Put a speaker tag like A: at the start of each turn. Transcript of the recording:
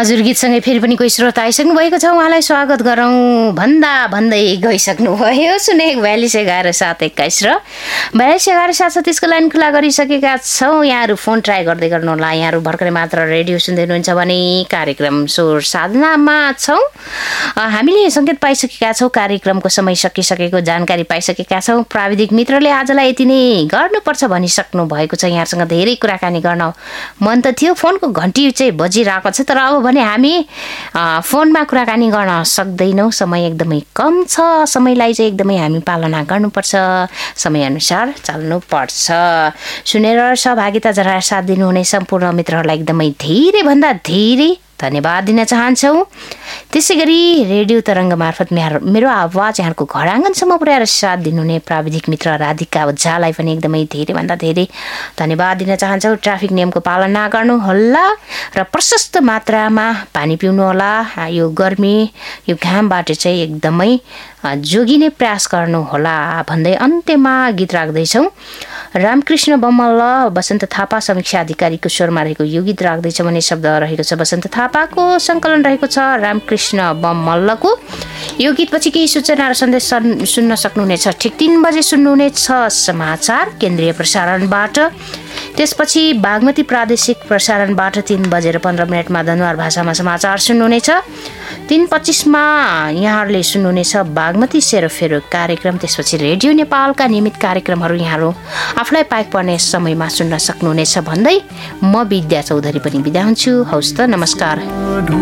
A: हजुर गीतसँगै फेरि पनि कोही श्रोता आइसक्नु भएको छ, उहाँलाई स्वागत गरौँ भन्दै गइसक्नु भयो। 04142117121 र 421177 को लाइन खुला गरिसकेका छौँ। यहाँहरू फोन ट्राई गर्दै गर्नुहोला। यहाँहरू भर्खरै मात्र रेडियो सुन्दै हुनुहुन्छ भने कार्यक्रम स्वर साधनामा छौँ। हामीले सङ्केत पाइसकेका छौँ, कार्यक्रमको समय सकिसकेको जानकारी पाइसकेका छौँ। प्राविधिक मित्रले आजलाई यति नै गर्नुपर्छ भनिसक्नु भएको छ। यहाँहरूसँग धेरै कुराकानी गर्न मन त थियो, फोनको घन्टी चाहिँ बजिरहेको छ, तर अब भने हामी फोनमा कुराकानी गर्न सक्दैनौँ। समय एकदमै कम छ, समयलाई चाहिँ एकदमै हामी पालना गर्नुपर्छ, समयअनुसार चाल्नुपर्छ। सुनेर सहभागिता जनाएर साथ दिनुहुने सम्पूर्ण मित्रहरूलाई एकदमै धेरैभन्दा धेरै धन्यवाद दिन चाहन्छौँ। त्यसै गरी रेडियो तरङ्ग मार्फत मेरो आवाज यहाँको घर आँगनसम्म पुर्याएर साथ दिनुहुने प्राविधिक मित्र राधिका ओझालाई पनि एकदमै धेरैभन्दा धेरै धन्यवाद दिन चाहन्छौँ। ट्राफिक नियमको पालना गर्नुहोला र प्रशस्त मात्रामा पानी पिउनुहोला। यो गर्मी, यो घामबाट चाहिँ एकदमै जोगिने प्रयास गर्नुहोला भन्दै अन्त्यमा गीत राख्दैछौँ। रामकृष्ण बमल्ल, बसन्त थापा समीक्षा अधिकारीको स्वरमा रहेको यो गीत राख्दैछौँ भने शब्द रहेको छ बसन्त थापाको, सङ्कलन रहेको छ रामकृष्ण बमल्लको। यो गीतपछि केही सूचना र सन्देश सुन्न सक्नुहुनेछ। ठिक 3 बजे सुन्नुहुनेछ समाचार केन्द्रीय प्रसारणबाट। त्यसपछि बागमती प्रादेशिक प्रसारणबाट 3:15 धनुवार भाषामा समाचार सुन्नुहुनेछ। 3:25 यहाँहरूले सुन्नुहुनेछ बागमती सेरोफेरो कार्यक्रम। त्यसपछि रेडियो नेपालका नियमित कार्यक्रमहरू यहाँहरू आफूलाई पाइक पर्ने समयमा सुन्न सक्नुहुनेछ भन्दै म विद्या चौधरी पनि बिदा हुन्छु। हवस् त, नमस्कार।